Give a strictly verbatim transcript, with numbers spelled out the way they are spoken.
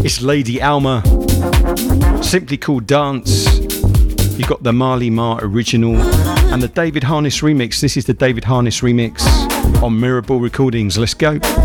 It's Lady Alma, Simply Called Dance. You've got the Marley Marr original and the David Harness remix. This is the David Harness remix on Mirrorball Recordings. Let's go.